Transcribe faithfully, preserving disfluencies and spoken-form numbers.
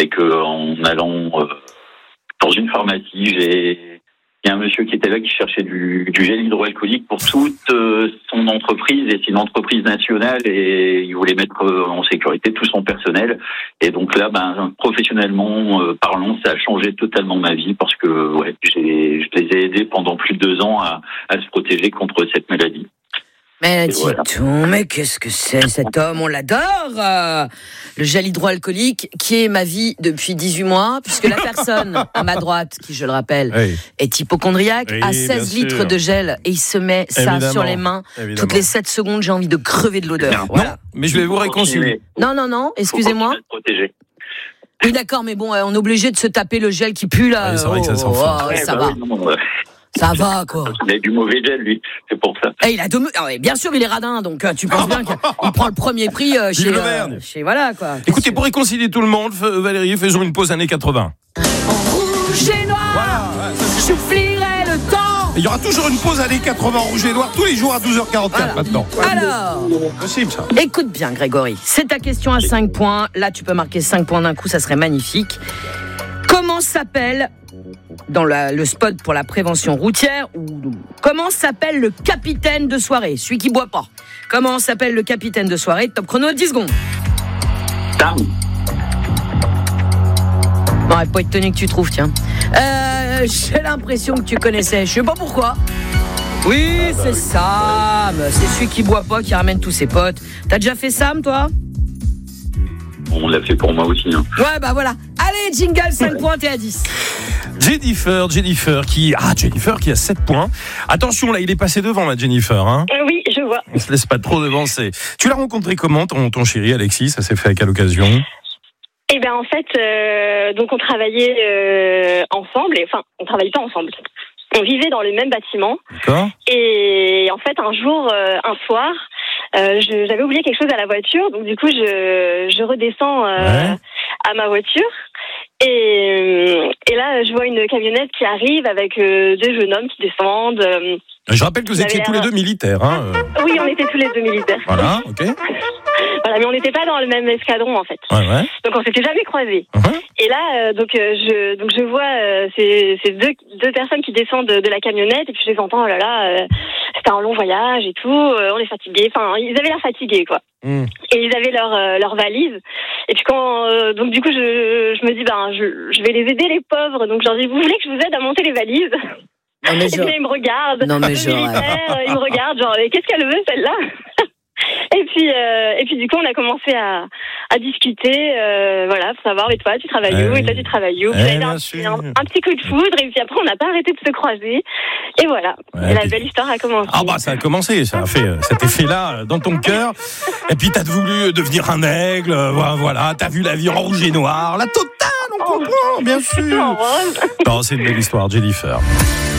c'est que en allant euh, dans une pharmacie, j'ai il y a un monsieur qui était là qui cherchait du, du gel hydroalcoolique pour toute euh, son entreprise, et c'est une entreprise nationale, et il voulait mettre euh, en sécurité tout son personnel. Et donc là, ben, professionnellement euh, parlant, ça a changé totalement ma vie, parce que ouais, j'ai, je les ai aidés pendant plus de deux ans à, à se protéger contre cette maladie. Mais dis voilà. donc, mais qu'est-ce que c'est cet homme? On l'adore. euh, Le gel hydroalcoolique, qui est ma vie depuis dix-huit mois, puisque la personne à ma droite, qui je le rappelle, oui. est hypochondriaque, oui, a seize litres de gel, et il se met ça évidemment, sur les mains. Évidemment. Toutes les sept secondes, j'ai envie de crever de l'odeur. Voilà. Non, mais je vais vous réconcilier. Non, non, non, excusez-moi. Oui, d'accord, mais bon, on est obligé de se taper le gel qui pue là. Oui, c'est vrai oh, que ça sent oh, fort. Oh, ouais, ça bah va. Oui, non, ouais. Ça va, quoi. Il a du mauvais gel, lui, c'est pour ça. Et il a de... ah ouais, bien sûr, il est radin, donc tu penses bien qu'il prend le premier prix euh, chez, euh, chez... Voilà, quoi. Écoutez, pour réconcilier tout le monde, Valérie, faisons une pause années quatre-vingts. En rouge et noir, voilà, j'oublierai le temps. Il y aura toujours une pause années quatre-vingts en rouge et noir, tous les jours à douze heures quarante-quatre voilà. Maintenant. Alors, possible, ça. Écoute bien, Grégory, c'est ta question à cinq points. Là, tu peux marquer cinq points d'un coup, ça serait magnifique. Comment s'appelle... dans la, le spot pour la prévention routière, ou comment s'appelle le capitaine de soirée, celui qui boit pas? Comment s'appelle le capitaine de soirée? Top chrono, dix secondes. Sam. Bon, elle peut être tenue que tu trouves, tiens. Euh, j'ai l'impression que tu connaissais, je sais pas pourquoi. Oui, ah bah c'est oui. Sam, c'est celui qui boit pas, qui ramène tous ses potes. T'as déjà fait Sam, toi? On l'a fait pour moi aussi. Hein. Ouais, bah voilà. Allez, jingle, cinq points, t'es à dix. Jennifer, Jennifer qui... Ah, Jennifer qui a sept points. Attention, là, il est passé devant, là, Jennifer. Hein. Euh, oui, je vois. On se laisse pas trop devancer. Tu l'as rencontré comment, ton, ton chéri, Alexis? Ça s'est fait à quelle occasion? Eh bien, en fait, euh, donc on travaillait euh, ensemble. Et, enfin, on travaillait pas ensemble. On vivait dans le même bâtiment. D'accord. Et en fait, un jour, euh, un soir... Euh, je, j'avais oublié quelque chose à la voiture, donc du coup je, je redescends euh, ouais. à ma voiture et, et là je vois une camionnette qui arrive avec euh, deux jeunes hommes qui descendent. Euh, je rappelle que vous étiez tous les deux militaires. Hein. Oui, on était tous les deux militaires. Voilà, ok. Voilà, mais on n'était pas dans le même escadron en fait. Ouais, ouais. Donc on s'était jamais croisés. Uh-huh. Et là, euh, donc euh, je donc je vois euh, ces, ces deux deux personnes qui descendent de, de la camionnette et puis je les entends. Oh là là, euh, c'était un long voyage et tout. Euh, on est fatigués. Enfin, ils avaient l'air fatigués quoi. Mm. Et ils avaient leur euh, leur valise. Et puis quand euh, donc du coup je je me dis ben je je vais les aider les pauvres. Donc je leur dis vous voulez que je vous aide à monter les valises? Non, mais et puis là, ils me regardent. Non, mais le militaire, ils me regardent genre qu'est-ce qu'elle veut celle-là? Et puis, euh, et puis du coup, on a commencé à, à discuter, euh, voilà, pour savoir, et toi, tu travailles où, eh et toi, tu travailles où. Eh puis, un, un, un petit coup de foudre, et puis après, on n'a pas arrêté de se croiser. Et voilà, ouais, et la puis... belle histoire a commencé. Ah bah, ça a commencé, ça a fait cet effet-là dans ton cœur. Et puis, t'as voulu devenir un aigle, voilà, t'as vu la vie en rouge et noir, la totale, on comprend, bien sûr. C'est non, c'est une belle histoire, Jennifer.